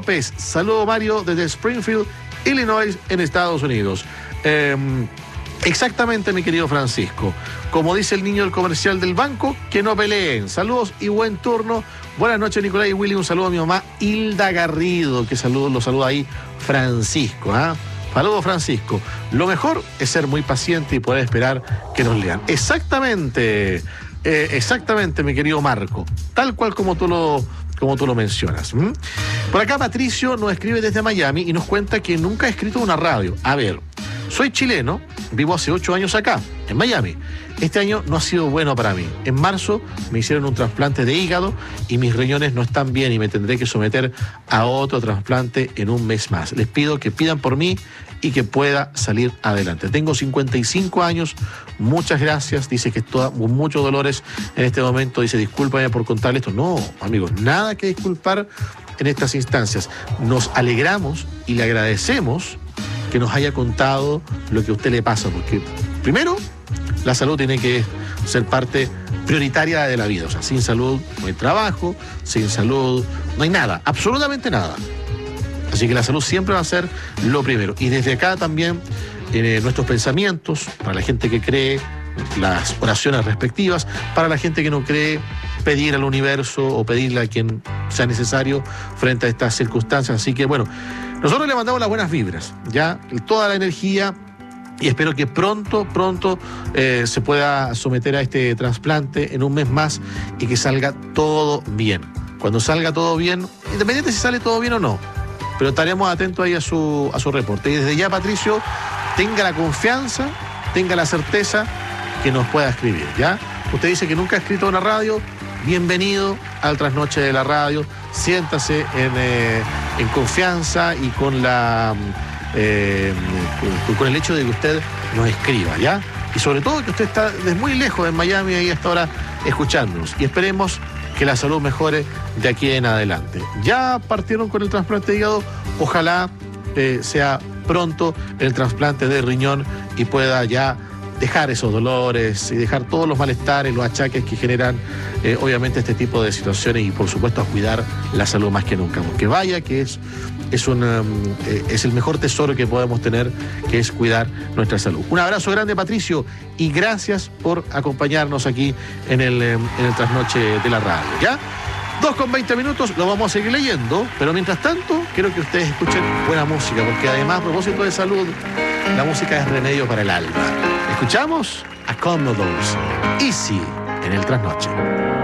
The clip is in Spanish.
López. Saludo, Mario, desde Springfield, Illinois, en Estados Unidos. Exactamente, mi querido Francisco. Como dice el niño del comercial del banco, que no peleen. Saludos y buen turno. Buenas noches, Nicolás y Willy. Un saludo a mi mamá Hilda Garrido, que lo saluda ahí Francisco. Saludos, Francisco. Lo mejor es ser muy paciente y poder esperar que nos lean. Exactamente, mi querido Marco. Tal cual como tú lo mencionas. Por acá Patricio nos escribe desde Miami y nos cuenta que nunca ha escrito una radio. A ver, soy chileno, vivo hace 8 años acá, en Miami. Este año no ha sido bueno para mí. En marzo me hicieron un trasplante de hígado y mis riñones no están bien y me tendré que someter a otro trasplante en un mes más. Les pido que pidan por mí y que pueda salir adelante. Tengo 55 años, muchas gracias. Dice que con muchos dolores en este momento. Dice, discúlpame por contarle esto. No, amigos, nada que disculpar en estas instancias. Nos alegramos y le agradecemos que nos haya contado lo que a usted le pasa, porque primero, la salud tiene que ser parte prioritaria de la vida. O sea, sin salud no hay trabajo, sin salud no hay nada, absolutamente nada. Así que la salud siempre va a ser lo primero. Y desde acá también nuestros pensamientos, para la gente que cree, las oraciones respectivas, para la gente que no cree, pedir al universo o pedirle a quien sea necesario frente a estas circunstancias. Así que bueno, nosotros le mandamos las buenas vibras, ya, toda la energía, y espero que pronto se pueda someter a este trasplante en un mes más y que salga todo bien. Cuando salga todo bien, independiente si sale todo bien o no, pero estaremos atentos ahí a su reporte. Y desde ya, Patricio, tenga la confianza, tenga la certeza que nos pueda escribir, ¿ya? Usted dice que nunca ha escrito una radio. Bienvenido al Trasnoche de la Radio. Siéntase en confianza y con el hecho de que usted nos escriba, ¿ya? Y sobre todo que usted está desde muy lejos en Miami ahí hasta ahora escuchándonos. Y esperemos que la salud mejore de aquí en adelante. Ya partieron con el trasplante de hígado. Ojalá sea pronto el trasplante de riñón y pueda ya dejar esos dolores y dejar todos los malestares, los achaques que generan obviamente este tipo de situaciones, y por supuesto a cuidar la salud más que nunca, porque vaya que es el mejor tesoro que podemos tener, que es cuidar nuestra salud. Un abrazo grande, Patricio, y gracias por acompañarnos aquí en el Trasnoche de la Radio, ¿ya? 2:20, lo vamos a seguir leyendo, pero mientras tanto quiero que ustedes escuchen buena música, porque además, a propósito de salud, la música es remedio para el alma. Escuchamos a Commodores, Easy, en el Trasnoche.